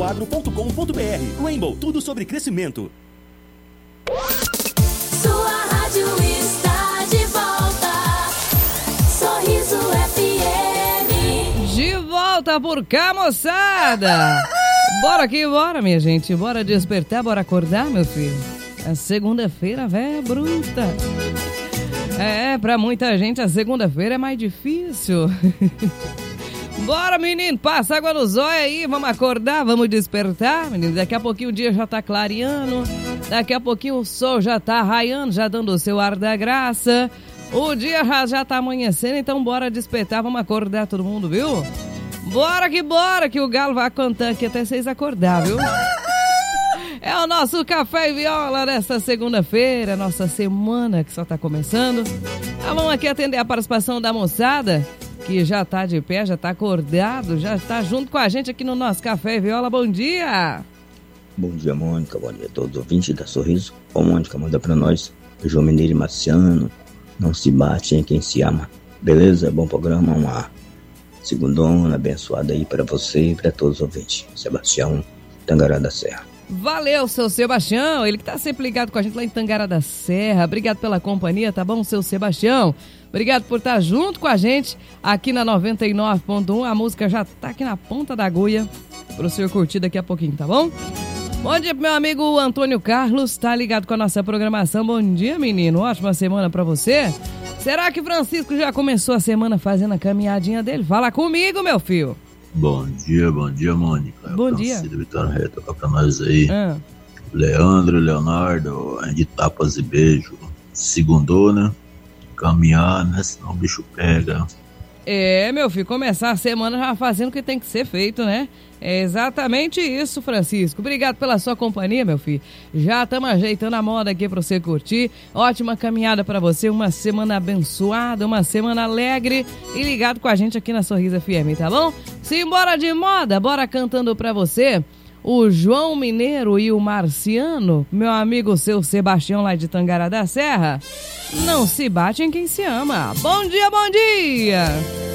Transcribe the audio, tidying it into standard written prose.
rainbowagro.com.br. Rainbow, tudo sobre crescimento. Sua rádio está de volta. Sorriso FM. De volta por cá, moçada. Bora aqui, bora, minha gente. Bora despertar, bora acordar, meu filho. A segunda-feira, véia bruta. Pra muita gente a segunda-feira é mais difícil. Bora, menino, passa água no zóio aí, vamos acordar, vamos despertar, menino. Daqui a pouquinho o dia já tá clareando, daqui a pouquinho o sol já tá raiando, já dando o seu ar da graça. O dia já tá amanhecendo, então bora despertar, vamos acordar todo mundo, viu? Bora que o galo vai cantar aqui até vocês acordar, viu? É o nosso Café e Viola nesta segunda-feira, nossa semana que só tá começando. Vamos aqui atender a participação da moçada, que já tá de pé, já tá acordado, já tá junto com a gente aqui no nosso Café e Viola. Bom dia! Bom dia, Mônica, bom dia a todos os ouvintes da Sorriso. Ô, Mônica, manda pra nós, João Mineiro e Marciano, não se bate em quem se ama. Beleza? Bom programa, uma segundona abençoada aí pra você e pra todos os ouvintes. Sebastião, Tangará da Serra. Valeu, seu Sebastião, ele que tá sempre ligado com a gente lá em Tangará da Serra. Obrigado pela companhia, tá bom, seu Sebastião? Obrigado por estar junto com a gente aqui na 99.1. A música já tá aqui na ponta da agulha pro senhor curtir daqui a pouquinho, tá bom? Bom dia pro meu amigo Antônio Carlos, tá ligado com a nossa programação. Bom dia, menino, ótima semana pra você. Será que Francisco já começou a semana fazendo a caminhadinha dele? Fala comigo, meu filho. Bom dia, Mônica. Bom dia. Vitória Rei, toca pra nós aí. Leandro, Leonardo, de tapas e beijo. Segundou, né? Caminhar, né? Senão o bicho pega. Meu filho, começar a semana já fazendo o que tem que ser feito, né? É exatamente isso, Francisco. Obrigado pela sua companhia, meu filho. Já estamos ajeitando a moda aqui para você curtir. Ótima caminhada para você, uma semana abençoada, uma semana alegre e ligado com a gente aqui na Sorriso FM, tá bom? Simbora de moda, bora cantando para você o João Mineiro e o Marciano, meu amigo seu Sebastião lá de Tangará da Serra. Não se bate em quem se ama. Bom dia, bom dia!